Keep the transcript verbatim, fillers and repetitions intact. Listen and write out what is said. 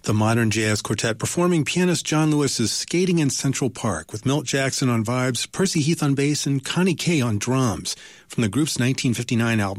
The modern jazz quartet performing pianist John Lewis's Skating in Central Park with Milt Jackson on vibes, Percy Heath on bass, and Connie Kay on drums from the group's nineteen fifty-nine album